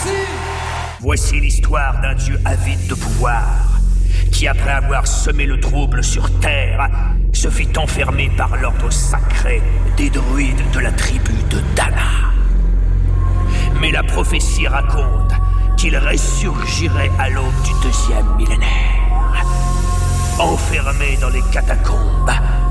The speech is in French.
Voici l'histoire d'un dieu avide de pouvoir, qui après avoir semé le trouble sur Terre, se fit enfermer par l'ordre sacré des druides de la tribu de Dana. Mais la prophétie raconte qu'il ressurgirait à l'aube du 2e millénaire. Enfermé dans les catacombes,